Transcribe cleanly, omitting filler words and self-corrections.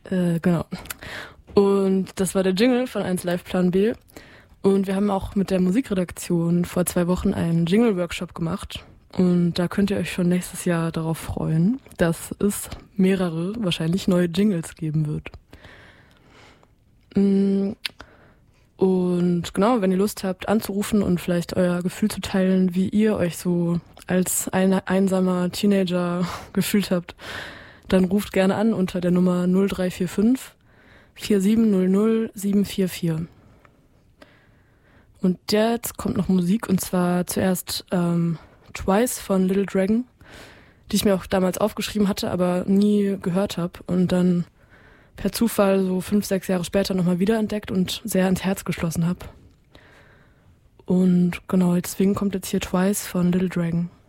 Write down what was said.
Genau. Und das war der Jingle von 1 Live Plan B. Und wir haben auch mit der Musikredaktion vor 2 Wochen einen Jingle-Workshop gemacht. Und da könnt ihr euch schon nächstes Jahr darauf freuen, dass es mehrere, wahrscheinlich neue Jingles geben wird. Und genau, wenn ihr Lust habt anzurufen und vielleicht euer Gefühl zu teilen, wie ihr euch so als einsamer Teenager gefühlt habt, dann ruft gerne an unter der Nummer 0345 4700 744. Und jetzt kommt noch Musik, und zwar zuerst Twice von Little Dragon, die ich mir auch damals aufgeschrieben hatte, aber nie gehört habe und dann per Zufall so 5, 6 Jahre später nochmal wiederentdeckt und sehr ins Herz geschlossen habe. Und genau, deswegen kommt jetzt hier Twice von Little Dragon.